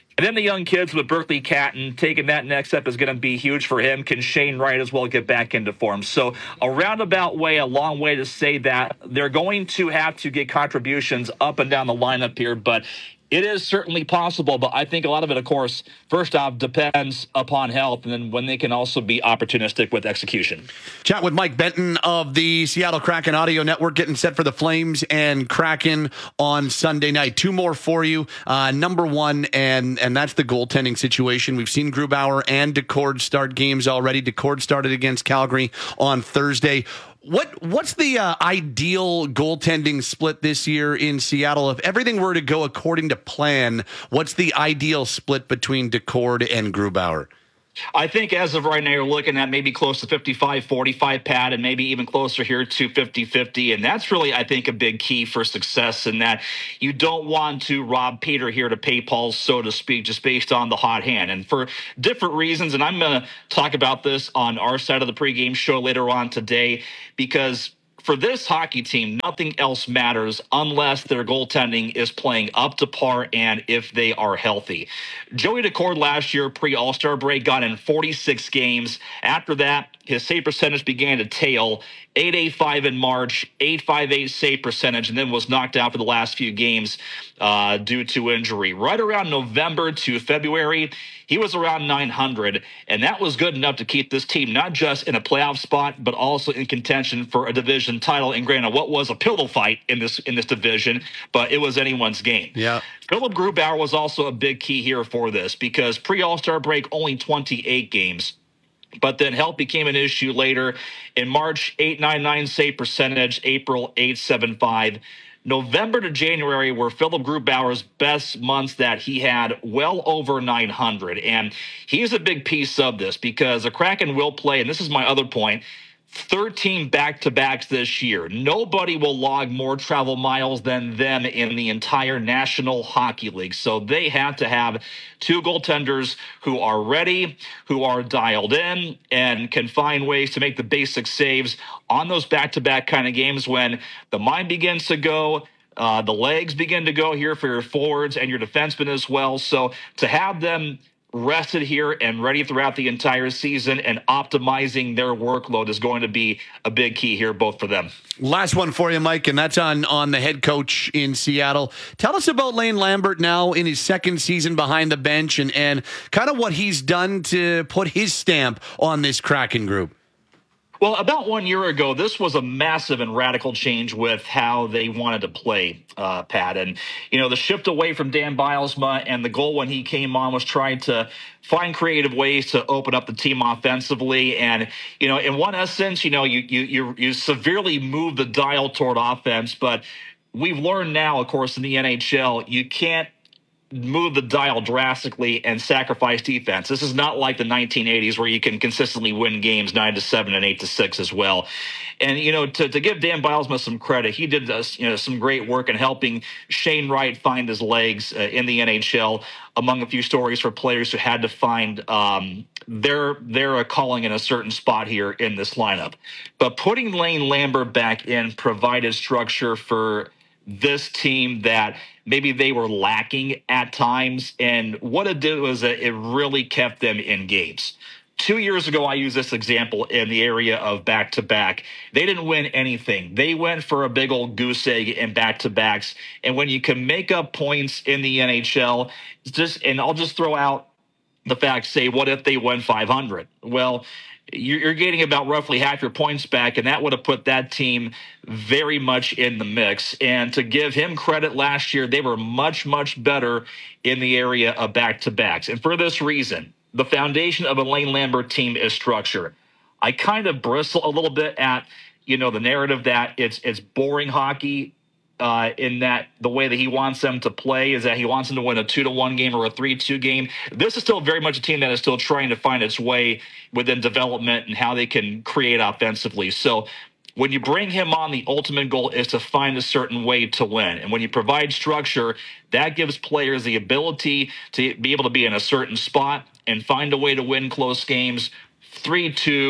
And then the young kids with Berkeley Catton taking that next step is going to be huge for him. Can Shane Wright as well get back into form? So a roundabout way, a long way to say that they're going to have to get contributions up and down the lineup here, but it is certainly possible. But I think a lot of it, of course, first off, depends upon health, and then when they can also be opportunistic with execution. Chat with Mike Benton of the Seattle Kraken Audio Network, getting set for the Flames and Kraken on Sunday night. Two more for you. Uh, number one, and and that's the goaltending situation. We've seen Grubauer and Decord start games already. Decord started against Calgary on Thursday. What what's the uh, ideal goaltending split this year in Seattle? If everything were to go according to plan, what's the ideal split between Decord and Grubauer? I think as of right now, you're looking at maybe close to fifty-five forty-five, Pat, and maybe even closer here to fifty fifty. And that's really, I think, a big key for success in that you don't want to rob Peter here to pay Paul, so to speak, just based on the hot hand. And for different reasons, and I'm going to talk about this on our side of the pregame show later on today, because for this hockey team, nothing else matters unless their goaltending is playing up to par and if they are healthy. Joey Decord last year, pre-All-Star break, got in forty-six games. After that, his save percentage began to tail. eight eighty-five in March, eight fifty-eight save percentage, and then was knocked out for the last few games uh, due to injury. Right around November to February, he was around nine hundred, and that was good enough to keep this team not just in a playoff spot, but also in contention for a division title. And granted, what was a pillow fight in this in this division, but it was anyone's game. Yeah. Philip Grubauer was also a big key here for this because pre-All-Star break, only twenty-eight games. But then health became an issue later. In March, eight ninety-nine save percentage, April, eight seventy-five. November to January were Philip Grubauer's best months that he had, well over nine hundred. And he's a big piece of this because the Kraken will play, and this is my other point, thirteen back-to-backs this year. Nobody will log more travel miles than them in the entire National Hockey League. So they have to have two goaltenders who are ready, who are dialed in, and can find ways to make the basic saves on those back-to-back kind of games when the mind begins to go, uh, the legs begin to go here for your forwards and your defensemen as well. So to have them rested here and ready throughout the entire season and optimizing their workload is going to be a big key here, both for them. Last one for you, Mike, and that's on, on the head coach in Seattle. Tell us about Lane Lambert now in his second season behind the bench and, and kind of what he's done to put his stamp on this Kraken group. Well, about one year ago, this was a massive and radical change with how they wanted to play, uh, Pat. And, you know, the shift away from Dan Bylsma and the goal when he came on was trying to find creative ways to open up the team offensively. And, you know, in one essence, you know, you you you, you severely move the dial toward offense. But we've learned now, of course, in the N H L, you can't move the dial drastically and sacrifice defense. This is not like the nineteen eighties where you can consistently win games nine to seven and eight to six as well. And, you know, to, to give Dan Bylsma some credit, he did uh, you know, some great work in helping Shane Wright find his legs uh, in the N H L, among a few stories for players who had to find um, their, their uh, calling in a certain spot here in this lineup. But putting Lane Lambert back in provided structure for this team that maybe they were lacking at times. And what it did was that it really kept them in games. Two years ago, I used this example in the area of back-to-back. They didn't win anything. They went for a big old goose egg in back-to-backs. And when you can make up points in the N H L, it's just, and I'll just throw out the fact, say, what if they won five hundred? Well, you're getting about roughly half your points back, and that would have put that team very much in the mix. And to give him credit, last year, they were much, much better in the area of back-to-backs. And for this reason, the foundation of a Lane Lambert team is structure. I kind of bristle a little bit at, you know, the narrative that it's it's boring hockey. Uh, in that the way that he wants them to play is that he wants them to win a two to one game or a three two game. This is still very much a team that is still trying to find its way within development and how they can create offensively. So when you bring him on, the ultimate goal is to find a certain way to win. And when you provide structure, that gives players the ability to be able to be in a certain spot and find a way to win close games, three two,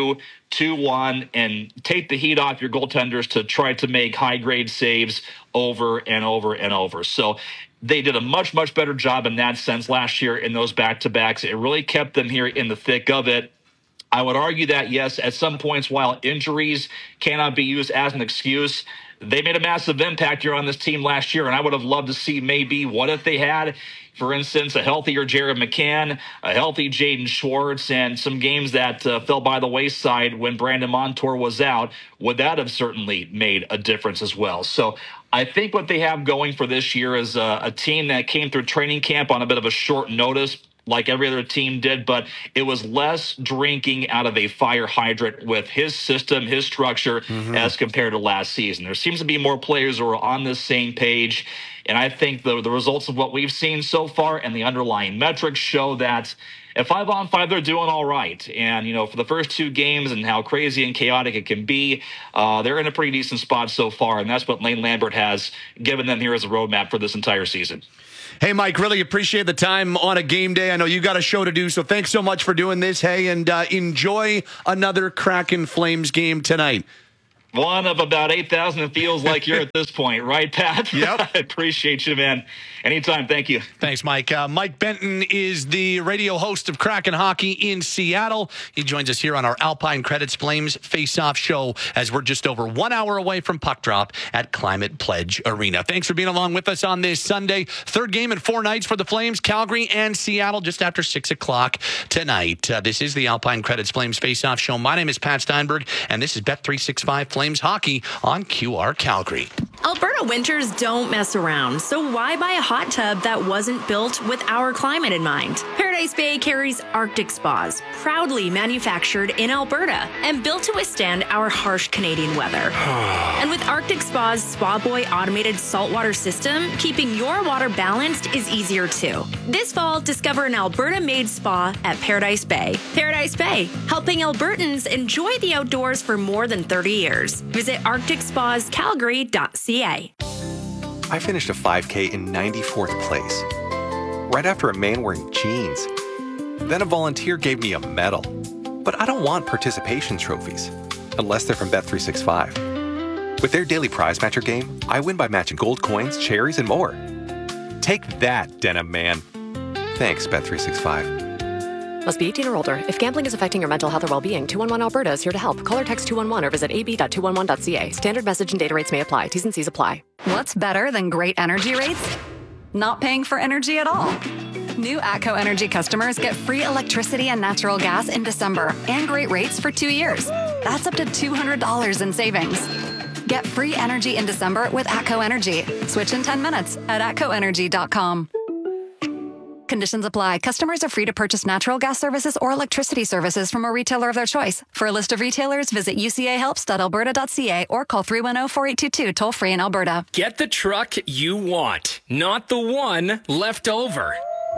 two one, and take the heat off your goaltenders to try to make high-grade saves over and over and over. So they did a much, much better job in that sense last year in those back-to-backs. It really kept them here in the thick of it. I would argue that, yes, at some points, while injuries cannot be used as an excuse, they made a massive impact here on this team last year, and I would have loved to see maybe what if they had, for instance, a healthier Jared McCann, a healthy Jaden Schwartz, and some games that uh, fell by the wayside when Brandon Montour was out. Would that have certainly made a difference as well? So I think what they have going for this year is a, a team that came through training camp on a bit of a short notice, like every other team did, but it was less drinking out of a fire hydrant with his system, his structure, mm-hmm. as compared to last season. There seems to be more players who are on the same page, and I think the, the results of what we've seen so far and the underlying metrics show that at five on five, they're doing all right. And, you know, for the first two games and how crazy and chaotic it can be, uh, they're in a pretty decent spot so far, and that's what Lane Lambert has given them here as a roadmap for this entire season. Hey, Mike, really appreciate the time on a game day. I know you got a show to do, so thanks so much for doing this. Hey, and uh, enjoy another Kraken Flames game tonight. One of about eight thousand, it feels like you're at this point, right, Pat? Yep. I appreciate you, man. Anytime. Thank you. Thanks, Mike. Uh, Mike Benton is the radio host of Kraken Hockey in Seattle. He joins us here on our Alpine Credits Flames Face-Off show as we're just over one hour away from puck drop at Climate Pledge Arena. Thanks for being along with us on this Sunday. Third game in four nights for the Flames, Calgary and Seattle, just after six o'clock tonight. Uh, this is the Alpine Credits Flames Face-Off show. My name is Pat Steinberg, and this is Bet three sixty-five Flames Hockey on Q R Calgary. Alberta winters don't mess around, so why buy a hot tub that wasn't built with our climate in mind? Paradise Bay carries Arctic Spas, proudly manufactured in Alberta and built to withstand our harsh Canadian weather. And with Arctic Spa's Spa Boy automated saltwater system, keeping your water balanced is easier too. This fall, discover an Alberta-made spa at Paradise Bay. Paradise Bay, helping Albertans enjoy the outdoors for more than thirty years. Visit arctic spas calgary dot c a. I finished a five K in ninety-fourth place, right after a man wearing jeans. Then a volunteer gave me a medal. But I don't want participation trophies, unless they're from Bet three sixty-five. With their daily prize matcher game, I win by matching gold coins, cherries, and more. Take that, Denim Man. Thanks, Bet three sixty-five. Must be eighteen or older. If gambling is affecting your mental health or well-being, two one one Alberta is here to help. Call or text two one one or visit a b dot two one one dot c a. Standard message and data rates may apply. T's and C's apply. What's better than great energy rates? Not paying for energy at all. New ATCO Energy customers get free electricity and natural gas in December and great rates for two years. That's up to two hundred dollars in savings. Get free energy in December with ATCO Energy. Switch in ten minutes at atco energy dot com. Conditions apply. Customers are free to purchase natural gas services or electricity services from a retailer of their choice. For a list of retailers, visit u c a helps dot alberta dot c a or call three one zero, four eight two two toll free in Alberta. Get the truck you want, not the one left over.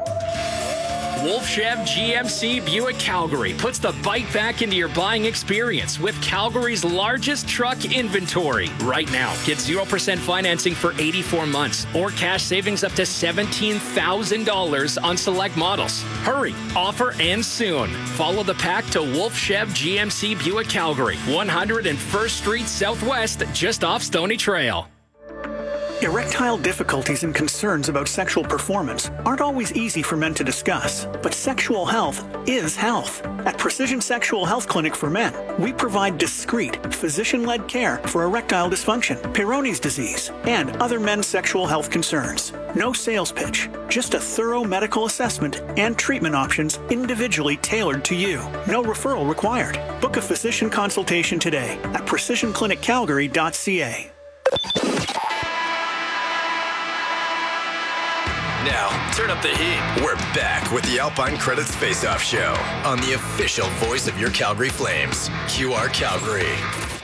Wolf Chev G M C Buick Calgary puts the bike back into your buying experience with Calgary's largest truck inventory. Right now, get zero percent financing for eighty-four months or cash savings up to seventeen thousand dollars on select models. Hurry, offer ends soon. Follow the pack to Wolf Chev G M C Buick Calgary, one hundred first Street Southwest, just off Stony Trail. Erectile difficulties and concerns about sexual performance aren't always easy for men to discuss, but sexual health is health. At Precision Sexual Health Clinic for Men, we provide discreet, physician-led care for erectile dysfunction, Peyronie's disease, and other men's sexual health concerns. No sales pitch, just a thorough medical assessment and treatment options individually tailored to you. No referral required. Book a physician consultation today at precision clinic calgary dot c a. Now, turn up the heat. We're back with the Alpine Credits Face-Off Show on the official voice of your Calgary Flames, Q R Calgary.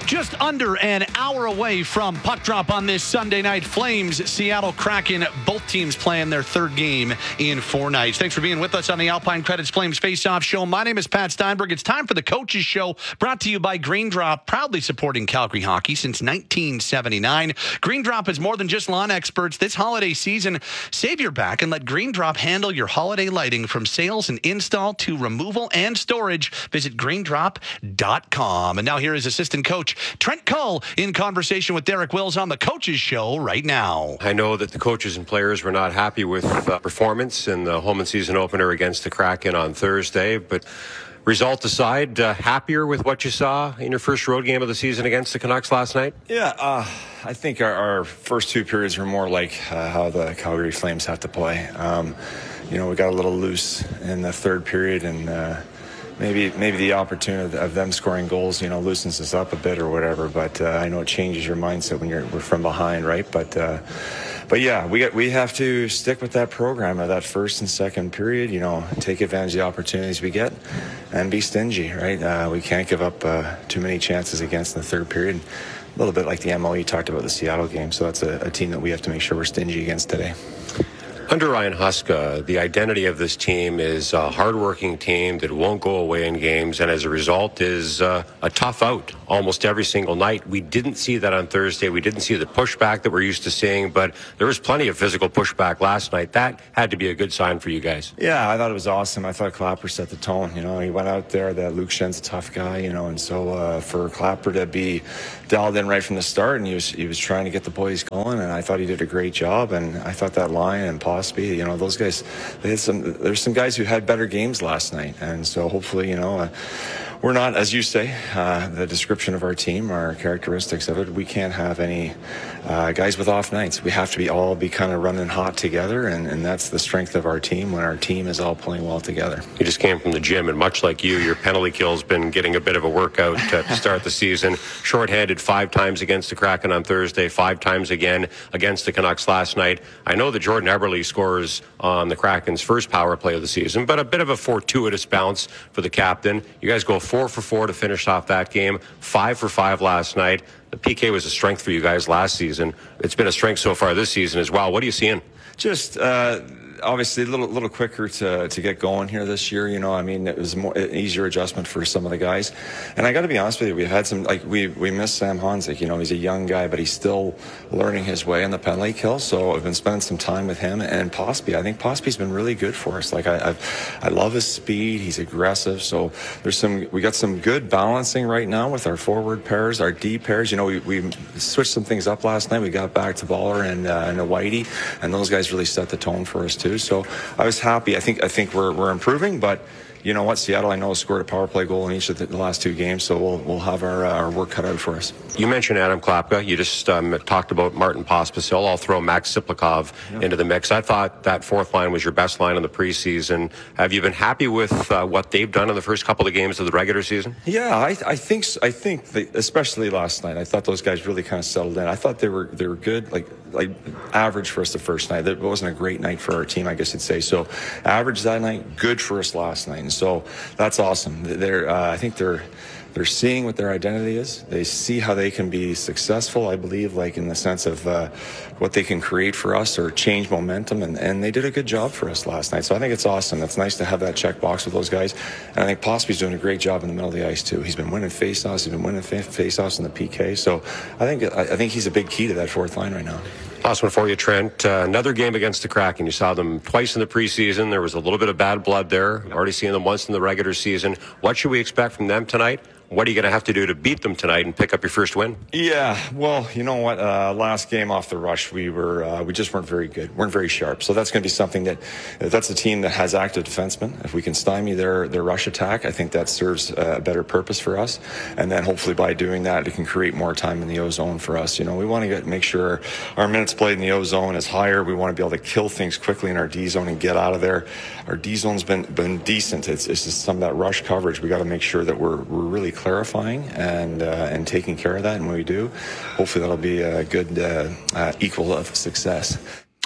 Just under an hour away from puck drop on this Sunday night. Flames, Seattle Kraken, both teams playing their third game in four nights. Thanks for being with us on the Alpine Credits Flames Face-Off Show. My name is Pat Steinberg. It's time for the Coaches Show, brought to you by Green Drop, proudly supporting Calgary hockey since nineteen seventy-nine. Green Drop is more than just lawn experts. This holiday season, save your back and let Green Drop handle your holiday lighting, from sales and install to removal and storage. Visit green drop dot com. And now here is assistant coach Trent Cull in conversation with Derek Wills on the Coaches Show right now. I know that the coaches and players were not happy with uh, performance in the home and season opener against the Kraken on Thursday, but result aside, uh, happier with what you saw in your first road game of the season against the Canucks last night? Yeah, uh, I think our, our first two periods were more like uh, how the Calgary Flames have to play. Um, you know, we got a little loose in the third period, and uh, maybe maybe the opportunity of them scoring goals, you know, loosens us up a bit or whatever. But uh, I know it changes your mindset when you're we're from behind, right? But uh, but yeah, we got, we have to stick with that program of that first and second period. You know, take advantage of the opportunities we get, and be stingy, right? Uh, we can't give up uh, too many chances against in the third period. A little bit like the M O E talked about the Seattle game. So that's a, a team that we have to make sure we're stingy against today. Under Ryan Huska, the identity of this team is a hardworking team that won't go away in games, and as a result is uh, a tough out almost every single night. We didn't see that on Thursday. We didn't see the pushback that we're used to seeing, but there was plenty of physical pushback last night. That had to be a good sign for you guys. Yeah, I thought it was awesome. I thought Clapper set the tone. You know, he went out there, that Luke Schen's a tough guy, you know, and so uh, for Clapper to be dialed in right from the start, and he was he was trying to get the boys going, and I thought he did a great job, and I thought that line and Posby, you know, those guys, they had some, there's some guys who had better games last night, and so hopefully, you know, uh, we're not, as you say, uh, the description of our team, our characteristics of it, we can't have any uh, guys with off nights. We have to be all be kind of running hot together, and, and that's the strength of our team when our team is all playing well together. You just came from the gym, and much like you, your penalty kill's been getting a bit of a workout to start the season. Shorthanded five times against the Kraken on Thursday, five times again against the Canucks last night. I know that Jordan Eberle scores on the Kraken's first power play of the season, but a bit of a fortuitous bounce for the captain. You guys go four for four to finish off that game, five for five last night. The P K was a strength for you guys last season. It's been a strength so far this season as well. What are you seeing? Just uh, obviously a little little quicker to to get going here this year. You know, I mean, it was more, an easier adjustment for some of the guys. And I got to be honest with you, we've had some, like, we we miss Sam Honzik. You know, he's a young guy, but he's still learning his way in the penalty kill. So I've been spending some time with him and Posby. I think Posby's been really good for us. Like, I I've, I love his speed. He's aggressive. So there's some, we got some good balancing right now with our forward pairs, our D pairs. You know, we, we switched some things up last night. We got back to Baller and uh, and Whitey, and those guys really set the tone for us too. So I was happy. I think I think we're we're improving, but you know what? Seattle, I know, scored a power play goal in each of the last two games, so we'll we'll have our uh, our work cut out for us. You mentioned Adam Klapka. You just um, talked about Martin Pospisil. I'll throw Max Siplikov yeah. into the mix. I thought that fourth line was your best line in the preseason. Have you been happy with uh, what they've done in the first couple of games of the regular season? Yeah, I, I think I think they, especially last night, I thought those guys really kind of settled in. I thought they were they were good, like like average for us the first night. It wasn't a great night for our team, I guess you'd say. So average that night, good for us last night, and so that's awesome. They're uh, I think they're. They're seeing what their identity is. They see how they can be successful, I believe, like in the sense of uh, what they can create for us or change momentum, and, and they did a good job for us last night. So I think it's awesome. It's nice to have that check box with those guys. And I think Posby's doing a great job in the middle of the ice, too. He's been winning faceoffs. He's been winning faceoffs in the P K. So I think I think he's a big key to that fourth line right now. Last one for you, Trent. Uh, another game against the Kraken. You saw them twice in the preseason. There was a little bit of bad blood there. Already seen them once in the regular season. What should we expect from them tonight? What are you going to have to do to beat them tonight and pick up your first win? Yeah, well, you know what? Uh, last game off the rush, we were uh, we just weren't very good, weren't very sharp. So that's going to be something that that's a team that has active defensemen. If we can stymie their their rush attack, I think that serves a better purpose for us. And then hopefully by doing that, it can create more time in the O zone for us. You know, we want to get make sure our minutes played in the O zone is higher. We want to be able to kill things quickly in our D zone and get out of there. Our D zone's been been decent. It's it's just some of that rush coverage. We got to make sure that we're we're really clarifying and uh, and taking care of that. And when we do, hopefully that'll be a good uh, uh, equal of success.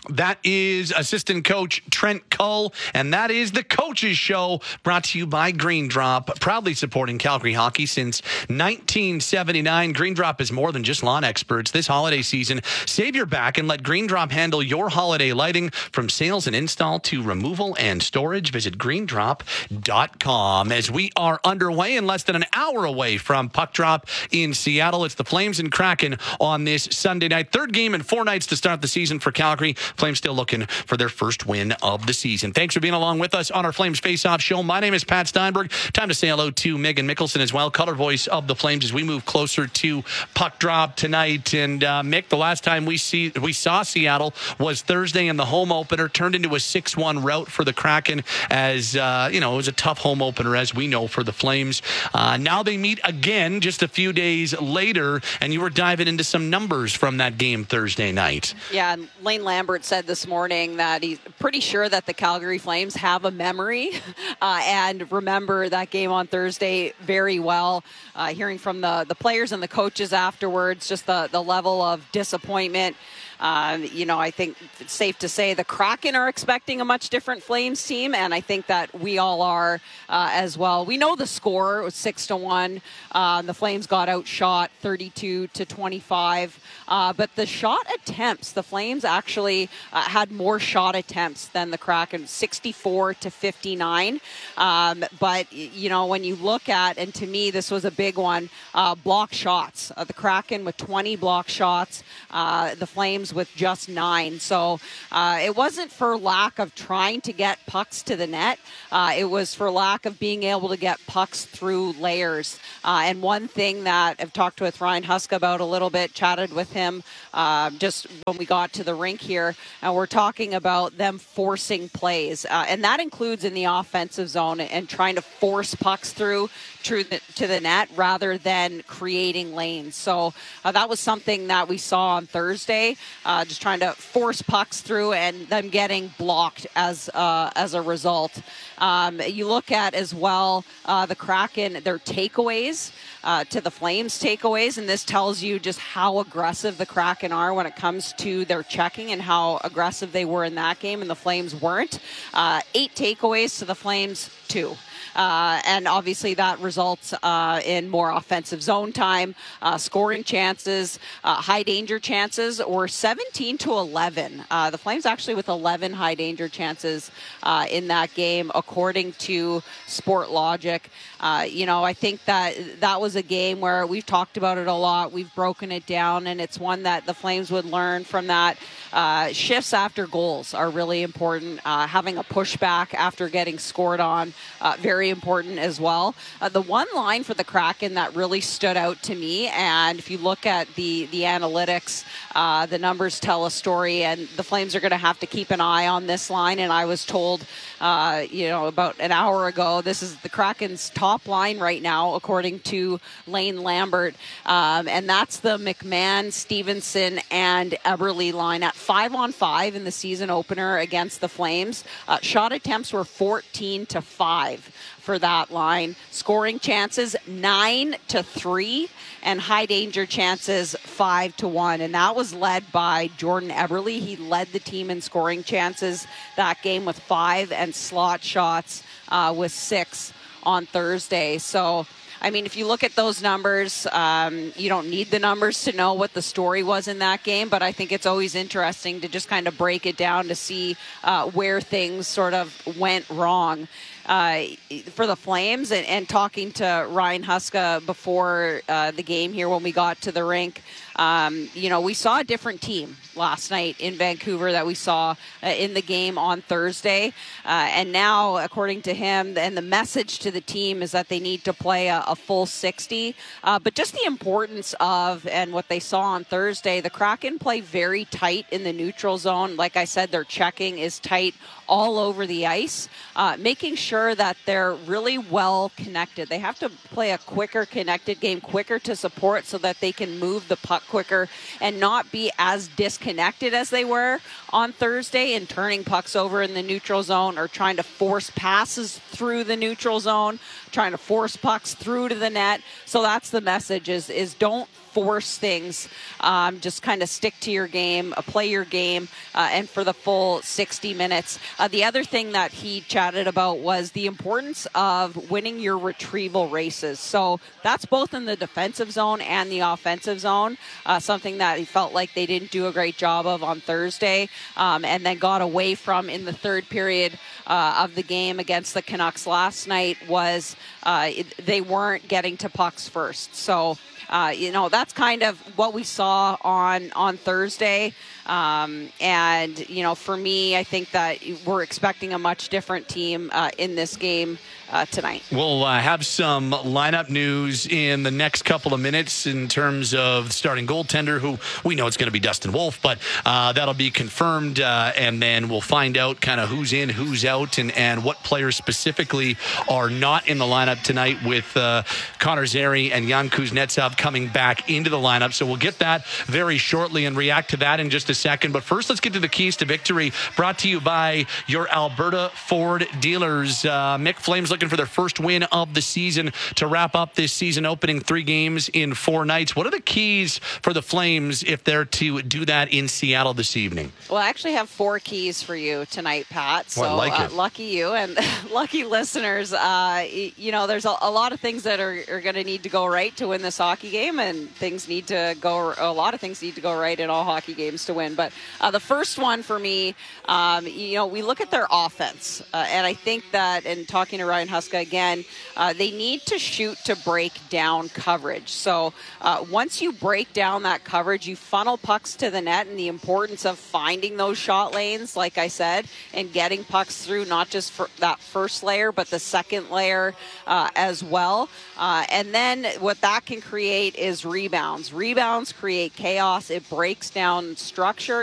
That is assistant coach Trent Cull, and that is the Coaches Show, brought to you by Green Drop, proudly supporting Calgary hockey since nineteen seventy-nine. Green Drop is more than just lawn experts. This holiday season, save your back and let Green Drop handle your holiday lighting, from sales and install to removal and storage. Visit green drop dot com. As we are underway and less than an hour away from puck drop in Seattle, it's the Flames and Kraken on this Sunday night. Third game in four nights to start the season for Calgary. Flames still looking for their first win of the season. Thanks for being along with us on our Flames Face-Off show. My name is Pat Steinberg. Time to say hello to Megan Mickelson as well, color voice of the Flames, as we move closer to puck drop tonight. And uh, Mick, the last time we see we saw Seattle was Thursday in the home opener. Turned into a six one rout for the Kraken, as uh, you know, it was a tough home opener, as we know, for the Flames. Uh, now they meet again just a few days later, and you were diving into some numbers from that game Thursday night. Yeah, and Lane Lambert said this morning that he's pretty sure that the Calgary Flames have a memory uh, and remember that game on Thursday very well. Uh, hearing from the, the players and the coaches afterwards, just the, the level of disappointment. Um, you know, I think it's safe to say the Kraken are expecting a much different Flames team, and I think that we all are uh, as well. We know the score. It was six to one. Uh, the Flames got outshot thirty-two to twenty-five. Uh, but the shot attempts, the Flames actually uh, had more shot attempts than the Kraken, sixty-four to fifty-nine. Um, but, you know, when you look at, and to me, this was a big one, uh, block shots. Uh, the Kraken with twenty block shots, uh, the Flames with just nine. So uh, it wasn't for lack of trying to get pucks to the net. Uh, it was for lack of being able to get pucks through layers. Uh, and one thing that I've talked with Ryan Huska about a little bit, chatted with him uh, just when we got to the rink here, and we're talking about them forcing plays. Uh, and that includes in the offensive zone and trying to force pucks through to the, to the net rather than creating lanes. So uh, that was something that we saw on Thursday, uh, just trying to force pucks through and them getting blocked as uh, as a result. Um, you look at as well uh, the Kraken, their takeaways uh, to the Flames takeaways, and this tells you just how aggressive the Kraken are when it comes to their checking and how aggressive they were in that game, and the Flames weren't. Uh, eight takeaways to the Flames, two. Uh, and obviously that results uh, in more offensive zone time, uh, scoring chances, uh, high danger chances, or seventeen to eleven. Uh, the Flames actually with eleven high danger chances uh, in that game, according to Sport Logic. Uh, you know, I think that that was a game where we've talked about it a lot. We've broken it down, and it's one that the Flames would learn from that. Uh, shifts after goals are really important. Uh, having a pushback after getting scored on, uh, very important as well. Uh, the one line for the Kraken that really stood out to me, and if you look at the, the analytics, uh, the numbers tell a story, and the Flames are going to have to keep an eye on this line. And I was told, uh, you know, about an hour ago, this is the Kraken's top line right now, according to Lane Lambert. Um, and that's the McMahon, Stevenson, and Eberle line at five on five in the season opener against the Flames. Uh, shot attempts were fourteen to five for that line. Scoring chances, nine to three. And high danger chances, five to one. And that was led by Jordan Eberle. He led the team in scoring chances that game with five, and slot shots uh, with six on Thursday. So, I mean, if you look at those numbers, um, you don't need the numbers to know what the story was in that game, but I think it's always interesting to just kind of break it down to see uh, where things sort of went wrong. Uh, for the Flames, and, and talking to Ryan Huska before uh, the game here when we got to the rink, um, you know, we saw a different team last night in Vancouver that we saw uh, in the game on Thursday. Uh, and now, according to him, and the message to the team is that they need to play a, a full sixty. Uh, but just the importance of, and what they saw on Thursday, the Kraken play very tight in the neutral zone. Like I said, their checking is tight all over the ice, uh, making sure sure that they're really well connected. They have to play a quicker connected game, quicker to support so that they can move the puck quicker and not be as disconnected as they were on Thursday in turning pucks over in the neutral zone or trying to force passes through the neutral zone, trying to force pucks through to the net. So that's the message is, is don't force things. Um, just kind of stick to your game, uh, play your game, uh, and for the full sixty minutes. Uh, the other thing that he chatted about was the importance of winning your retrieval races. So that's both in the defensive zone and the offensive zone, uh, something that he felt like they didn't do a great job of on Thursday, um, and then got away from in the third period uh, of the game against the Canucks last night was uh, it, they weren't getting to pucks first. So Uh, you know, that's kind of what we saw on, on Thursday. Um, and, you know, for me, I think that we're expecting a much different team uh, in this game uh, tonight. We'll uh, have some lineup news in the next couple of minutes in terms of starting goaltender, who we know it's going to be Dustin Wolf, but uh, that'll be confirmed. Uh, and then we'll find out kind of who's in, who's out, and, and what players specifically are not in the lineup tonight with uh, Connor Zary and Jan Kuznetsov coming back into the lineup. So we'll get that very shortly and react to that in just a second. But first, let's get to the keys to victory, brought to you by your Alberta Ford dealers. Uh, Mick, Flames looking for their first win of the season to wrap up this season, opening three games in four nights. What are the keys for the Flames if they're to do that in Seattle this evening? Well, I actually have four keys for you tonight, Pat. So well, I like uh, it. lucky you and lucky listeners. Uh, you know, there's a, a lot of things that are, are going to need to go right to win this hockey game, and things need to go, a lot of things need to go right in all hockey games to win. But uh, the first one for me, um, you know, we look at their offense, uh, and I think that, and talking to Ryan Huska again, uh, they need to shoot to break down coverage. So uh, once you break down that coverage, you funnel pucks to the net, and the importance of finding those shot lanes, like I said, and getting pucks through not just for that first layer, but the second layer uh, as well. Uh, and then what that can create is rebounds. Rebounds create chaos. It breaks down structure.